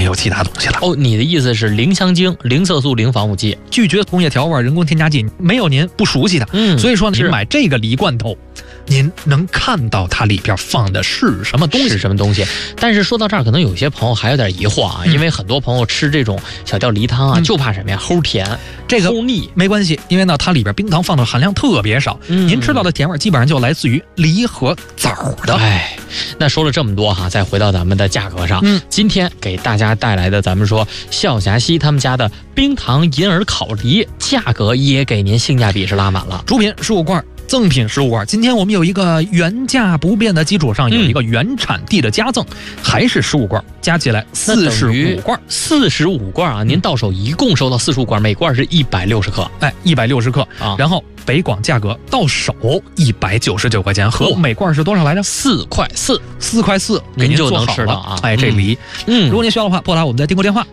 没有其他东西了。 哦，你的意思是零香精、零色素、零防腐剂， 拒绝工业调味、人工添加剂，没有您不熟悉的。所以说您买这个梨罐头，您能看到它里边放的是什么东西？ 是什么东西？但是说到这儿，可能有些朋友还有点疑惑啊，因为很多朋友吃这种小吊梨汤啊，就怕什么呀？齁甜， 这个齁腻。 没关系，因为呢，它里边冰糖放的含量特别少，您吃到的甜味基本上就来自于梨和枣的。 哎，那说了这么多哈，再回到咱们的价格上，今天给大家带来的，咱们说笑霞溪他们家的冰糖银耳烤梨，价格也给您性价比是拉满了， 主品15罐。赠品15罐，今天我们有一个原价不变的基础上，有一个原产地的加赠，还是15罐，加起来45罐。 45罐啊！您到手一共收到45罐，每罐是160克， 哎，160克啊。然后北广价格到手199块钱，和每罐是多少来着？4块4，给您就能做好了吃到啊！ 哎，这梨，如果您需要的话，拨打我们的订购电话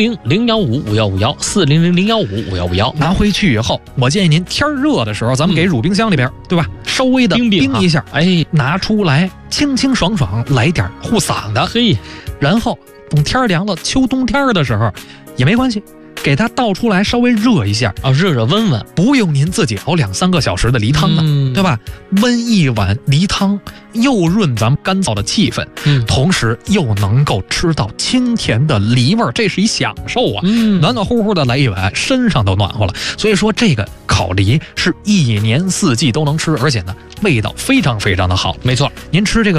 400-015-5151，400-015-5151。 拿回去以后，我建议您天热的时候，咱们给入冰箱里边，对吧？稍微的冰一下，哎，拿出来清清爽爽，来点护嗓的。 嘿， 然后等天凉了，秋冬天的时候也没关系。给它倒出来，稍微热一下啊，热热温温， 不用您自己熬2-3个小时的梨汤啊，对吧？温一碗梨汤，又润咱们干燥的气氛，同时又能够吃到清甜的梨味，这是一享受啊！暖暖乎乎的来一碗，身上都暖和了。所以说，这个烤梨是1年4季都能吃，而且呢，味道非常非常的好。 没错， 您吃这个